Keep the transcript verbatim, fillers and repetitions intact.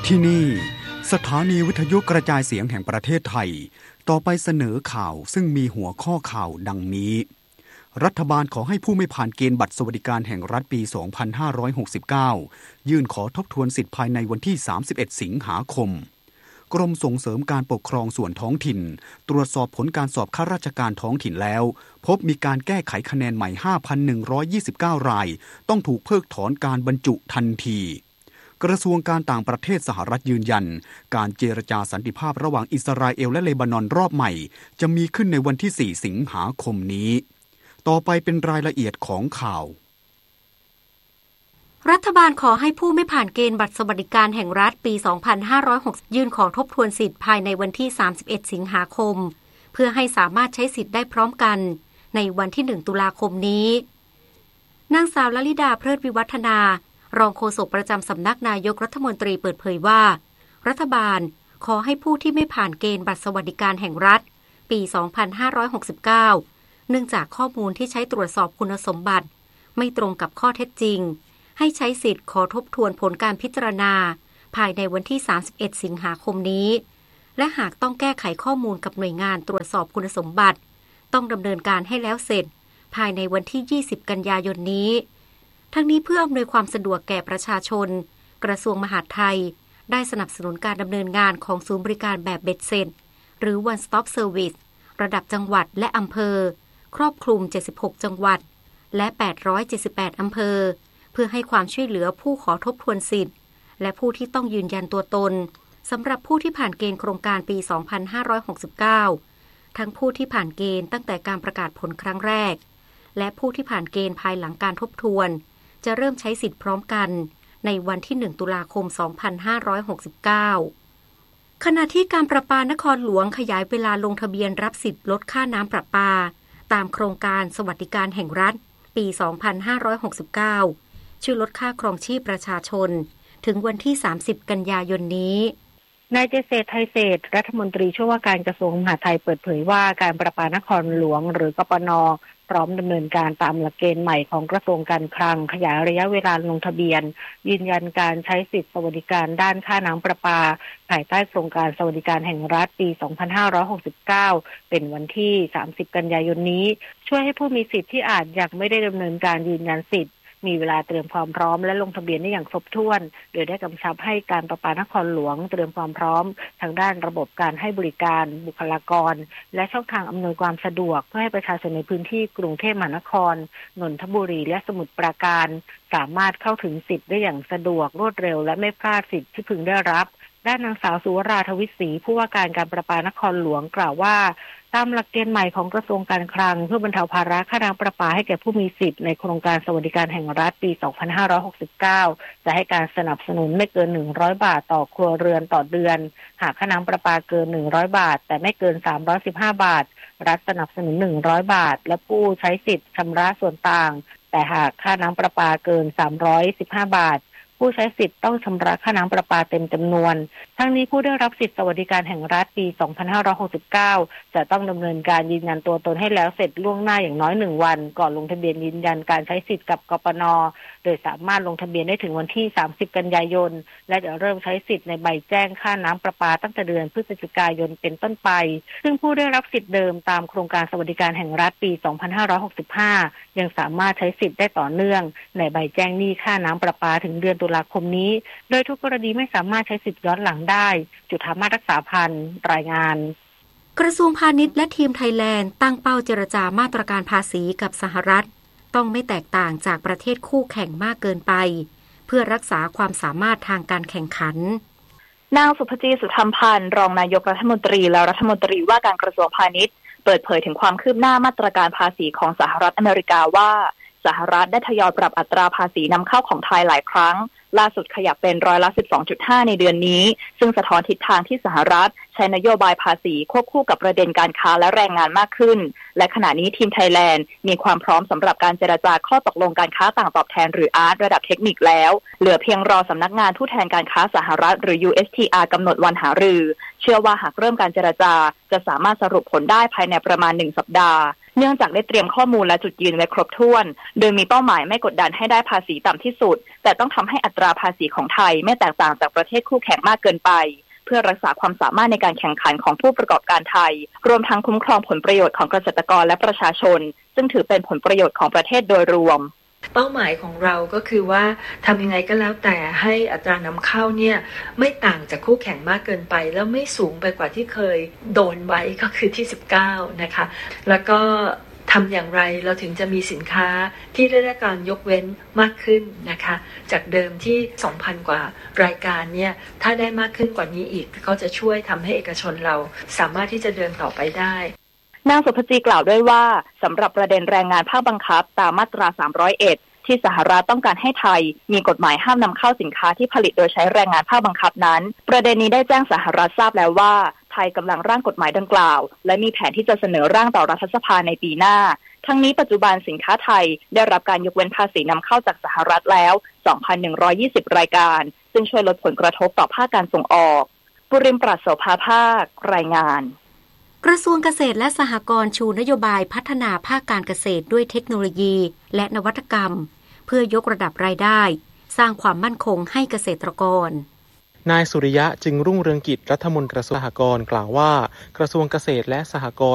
ที่นี่สถานีวิทยุกระจายเสียงแห่งประเทศไทยต่อไปเสนอข่าวซึ่งมีหัวข้อข่าวดังนี้รัฐบาลขอให้ผู้ไม่ผ่านเกณฑ์บัตรสวัสดิการแห่งรัฐปี สองพันห้าร้อยหกสิบเก้า ยื่นขอทบทวนสิทธิภายในวันที่ สามสิบเอ็ด สิงหาคมกรมส่งเสริมการปกครองส่วนท้องถิ่นตรวจสอบผลการสอบข้าราชการท้องถิ่นแล้วพบมีการแก้ไขคะแนนใหม่ ห้าพันหนึ่งร้อยยี่สิบเก้า รายต้องถูกเพิกถอนการบรรจุทันทีกระทรวงการต่างประเทศสหรัฐยืนยันการเจรจาสันติภาพระหว่างอิสราเอลและเลบานอนรอบใหม่จะมีขึ้นในวันที่ สี่ สิงหาคมนี้ต่อไปเป็นรายละเอียดของข่าวรัฐบาลขอให้ผู้ไม่ผ่านเกณฑ์บัตรสวัสดิการแห่งรัฐปี สองพันห้าร้อยหกสิบ ยื่นขอทบทวนสิทธิ์ภายในวันที่ สามสิบเอ็ด สิงหาคมเพื่อให้สามารถใช้สิทธิ์ได้พร้อมกันในวันที่ หนึ่ง ตุลาคมนี้นางสาวลลิดาเพลิดวิวัฒนารองโฆษกประจำสำนักนายกรัฐมนตรีเปิดเผยว่ารัฐบาลขอให้ผู้ที่ไม่ผ่านเกณฑ์บัตรสวัสดิการแห่งรัฐปี สองพันห้าร้อยหกสิบเก้า เนื่องจากข้อมูลที่ใช้ตรวจสอบคุณสมบัติไม่ตรงกับข้อเท็จจริงให้ใช้สิทธิ์ขอทบทวนผลการพิจารณาภายในวันที่ สามสิบเอ็ด สิงหาคมนี้และหากต้องแก้ไขข้อมูลกับหน่วยงานตรวจสอบคุณสมบัติต้องดำเนินการให้แล้วเสร็จภายในวันที่ ยี่สิบ กันยายนนี้ทั้งนี้เพื่ออำนวยความสะดวกแก่ประชาชนกระทรวงมหาดไทยได้สนับสนุนการดำเนินงานของศูนย์บริการแบบเบ็ดเสร็จหรือ One Stop Service ระดับจังหวัดและอำเภอครอบคลุมเจ็ดสิบหกจังหวัดและแปดร้อยเจ็ดสิบแปดอำเภอเพื่อให้ความช่วยเหลือผู้ขอทบทวนสิทธิ์และผู้ที่ต้องยืนยันตัวตนสำหรับผู้ที่ผ่านเกณฑ์โครงการปี สองพันห้าร้อยหกสิบเก้า ทั้งผู้ที่ผ่านเกณฑ์ตั้งแต่การประกาศผลครั้งแรกและผู้ที่ผ่านเกณฑ์ภายหลังการทบทวนจะเริ่มใช้สิทธิ์พร้อมกันในวันที่ หนึ่ง ตุลาคม สองพันห้าร้อยหกสิบเก้า ขณะที่การประปานครหลวงขยายเวลาลงทะเบียนรับสิทธิ์ลดค่าน้ำประปาตามโครงการสวัสดิการแห่งรัฐปี สองพันห้าร้อยหกสิบเก้า ช่วยลดค่าครองชีพประชาชนถึงวันที่ สามสิบ กันยายนนี้นายเจษฎไทยเศรษฐ์รัฐมนตรีช่วยว่าการกระทรวงมหาดไทยเปิดเผยว่าการประปานครหลวงหรือกปน.พร้อมดำเนินการตามหลักเกณฑ์ใหม่ของกระทรวงการคลังขยายระยะเวลาลงทะเบียนยืนยันการใช้สิทธิสวัสดิการด้านค่าน้ำประปาภายใต้โครงการสวัสดิการแห่งรัฐปี สองพันห้าร้อยหกสิบเก้า เป็นวันที่ สามสิบ กันยายนนี้ช่วยให้ผู้มีสิทธิ์ที่อาจยังไม่ได้ดำเนินการยืนยันสิทธิ์มีเวลาเตรียมความพร้อมและลงทะเบียนได้อย่างครบถ้วนโดยได้กำชับให้การประปานครหลวงเตรียมความพร้อมทางด้านระบบการให้บริการบุคลากรและช่องทางอำนวยความสะดวกเพื่อให้ประชาชนในพื้นที่กรุงเทพมหานครนนทบุรีและสมุทรปราการสามารถเข้าถึงสิทธิ์ได้อย่างสะดวกรวดเร็วและไม่พลาดสิทธิ์ที่พึงได้รับด้านนางสาวสุวราทวิศรีผู้ว่าการการประปานครหลวงกล่าวว่าตามหลักเกณฑ์ใหม่ของกระทรวงการคลังเพื่อบรรเทาภาระค่าน้ำประปาให้แก่ผู้มีสิทธิ์ในโครงการสวัสดิการแห่งรัฐปี สองพันห้าร้อยหกสิบเก้า จะให้การสนับสนุนไม่เกิน หนึ่งร้อย บาทต่อครัวเรือนต่อเดือนหากค่าน้ำประปาเกิน หนึ่งร้อย บาทแต่ไม่เกิน สามร้อยสิบห้า บาทรัฐสนับสนุน หนึ่งร้อย บาทและผู้ใช้สิทธิ์ชำระส่วนต่างแต่หากค่าน้ำประปาเกิน สามร้อยสิบห้า บาทผู้ใช้สิทธิ์ต้องชำระค่าน้ำประปาเต็มจำนวนทั้งนี้ผู้ได้รับสิทธิสวัสดิการแห่งรัฐปี สองพันห้าร้อยหกสิบเก้า จะต้องดำเนินการยืนยันตัวตนให้แล้วเสร็จล่วงหน้าอย่างน้อยหนึ่งวันก่อนลงทะเบียนยืนยันการใช้สิทธิ์กับกปน.โดยสามารถลงทะเบียนได้ถึงวันที่ สามสิบ กันยายนและจะเริ่มใช้สิทธิ์ในใบแจ้งค่าน้ำประปาตั้งแต่เดือนพฤศจิกายนเป็นต้นไปซึ่งผู้ได้รับสิทธิ์เดิมตามโครงการสวัสดิการแห่งรัฐปี สองพันห้าร้อยหกสิบห้า ยังสามารถใช้สิทธิ์ได้ต่อเนื่องในใบแจ้งหนี้ค่าน้ำประปาถึงเดือนตุลาคมนี้โดยทุกกรณีไม่สามารถใช้สิทธิ์ย้อนหลังได้จุฑามาศรักษาพันธ์รายงานกระทรวงพาณิชย์และทีมไทยแลนด์ตั้งเป้าเจรจามาตรการภาษีกับสหรัฐต้องไม่แตกต่างจากประเทศคู่แข่งมากเกินไปเพื่อรักษาความสามารถทางการแข่งขันนางสุภจีสุธรรมพันธ์รองนายกรัฐมนตรีและรัฐมนตรีว่าการกระทรวงพาณิชย์เปิดเผยถึงความคืบหน้ามาตรการภาษีของสหรัฐอเมริกาว่าสหรัฐได้ทยอยปรับอัตราภาษีนำเข้าของไทยหลายครั้งล่าสุดขยับเป็นร้อยละ สิบสองจุดห้า ในเดือนนี้ซึ่งสะท้อนทิศทางที่สหรัฐใช้นโยบายภาษีควบคู่กับประเด็นการค้าและแรงงานมากขึ้นและขณะนี้ทีมไทยแลนด์มีความพร้อมสำหรับการเจรจาข้อตกลงการค้าต่างตอบแทนหรือ อาร์ ที ระดับเทคนิคแล้วเหลือเพียงรอสำนักงานผู้แทนการค้าสหรัฐหรือ ยู เอส ที อาร์ กำหนดวันหารือเชื่อว่าหากเริ่มการเจรจาจะสามารถสรุปผลได้ภายในประมาณหนึ่งสัปดาห์เนื่องจากได้เตรียมข้อมูลและจุดยืนไว้ครบถ้วนโดยมีเป้าหมายไม่กดดันให้ได้ภาษีต่ำที่สุดแต่ต้องทำให้อัตราภาษีของไทยไม่แตกต่างจากประเทศคู่แข่งมากเกินไปเพื่อรักษาความสามารถในการแข่งขันของผู้ประกอบการไทยรวมทั้งคุ้มครองผลประโยชน์ของเกษตรกรและประชาชนซึ่งถือเป็นผลประโยชน์ของประเทศโดยรวมเป้าหมายของเราก็คือว่าทำยังไงก็แล้วแต่ให้อัตรานำเข้าเนี่ยไม่ต่างจากคู่แข่งมากเกินไปแล้วไม่สูงไปกว่าที่เคยโดนไว้ก็คือที่สิบเก้านะคะแล้วก็ทำอย่างไรเราถึงจะมีสินค้าที่ได้รับการยกเว้นมากขึ้นนะคะจากเดิมที่ สองพัน กว่ารายการเนี่ยถ้าได้มากขึ้นกว่านี้อีกก็จะช่วยทำให้เอกชนเราสามารถที่จะเดินต่อไปได้นางสุภจีกล่าวด้วยว่าสำหรับประเด็นแรงงานภาคบังคับตามมาตราสามร้อยเอ็ดที่สหรัฐต้องการให้ไทยมีกฎหมายห้ามนำเข้าสินค้าที่ผลิตโดยใช้แรงงานภาคบังคับนั้นประเด็นนี้ได้แจ้งสหรัฐทราบแล้วว่าไทยกำลังร่างกฎหมายดังกล่าวและมีแผนที่จะเสนอร่างต่อรัฐสภาในปีหน้าทั้งนี้ปัจจุบันสินค้าไทยได้รับการยกเว้นภาษีนำเข้าจากสหรัฐแล้ว สองพันหนึ่งร้อยยี่สิบ รายการซึ่งช่วยลดผลกระทบต่อภาคการส่งออกปุริมปรัชโสภาภาครายงานกระทรวงเกษตรและสหกรณ์ชูนโยบายพัฒนาภาคการเกษตรด้วยเทคโนโลยีและนวัตกรรมเพื่อยกระดับรายได้สร้างความมั่นคงให้เกษตรกรนายสุริยะจึงรุ่งเรืองกิจรัฐมนตรีกระทรวงสหกรณ์กล่าวว่ากระทรวงเกษตรและสหกรณ์